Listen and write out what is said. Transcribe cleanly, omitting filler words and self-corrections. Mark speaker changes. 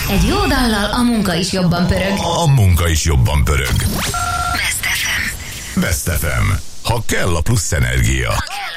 Speaker 1: Egy jó dallal a munka is jobban pörög.
Speaker 2: A munka is jobban pörög.
Speaker 1: Best FM.
Speaker 2: Best FM. Ha kell a plusz energia.